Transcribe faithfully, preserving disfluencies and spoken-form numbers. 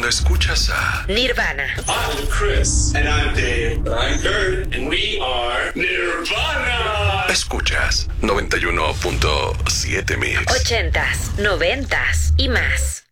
cuando escuchas a Nirvana. I'm Chris. And I'm Dave. And I'm Kurt. And we are Nirvana. Escuchas noventa y uno punto siete Mix. Ochentas, noventas y más.